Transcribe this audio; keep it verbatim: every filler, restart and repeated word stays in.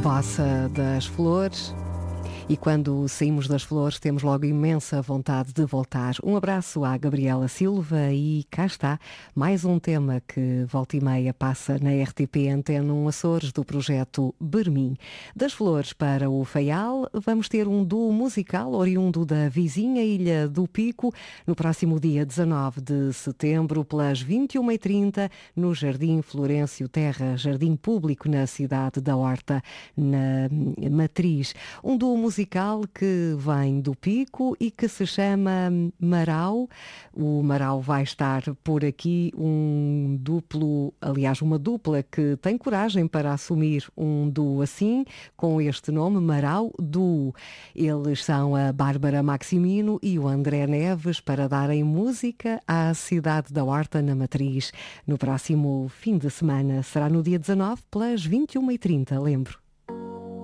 Bossa das Flores. E quando saímos das flores temos logo imensa vontade de voltar. Um abraço à Gabriela Silva e cá está mais um tema que volta e meia passa na R T P Antena um Açores do projeto Bermin. Das Flores para o Faial, vamos ter um duo musical oriundo da vizinha Ilha do Pico no próximo dia dezanove de setembro pelas vinte e uma e trinta no Jardim Florencio Terra, Jardim Público na cidade da Horta, na Matriz. Um duo musical musical que vem do Pico e que se chama Marau. O Marau vai estar por aqui, um duplo, aliás, uma dupla que tem coragem para assumir um duo assim, com este nome, Marau Duo. Eles são a Bárbara Maximino e o André Neves para darem música à cidade da Horta na Matriz. No próximo fim de semana, será no dia dezanove, pelas vinte e uma e trinta, lembro.